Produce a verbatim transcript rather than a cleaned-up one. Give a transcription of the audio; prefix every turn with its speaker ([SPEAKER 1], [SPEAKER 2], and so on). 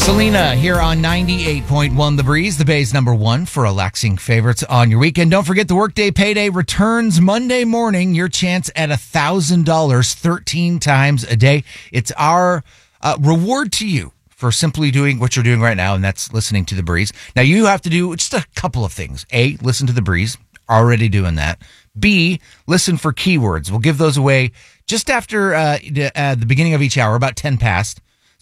[SPEAKER 1] Selena here on ninety-eight point one The Breeze, the Bay's number one for relaxing favorites on your weekend. Don't forget the Workday Payday returns Monday morning. Your chance at one thousand dollars thirteen times a day. It's our uh, reward to you for simply doing what you're doing right now, and that's listening to The Breeze. Now, you have to do just a couple of things. A, listen to The Breeze. Already doing that. B, listen for keywords. We'll give those away just after uh, the, uh, the beginning of each hour, about ten past.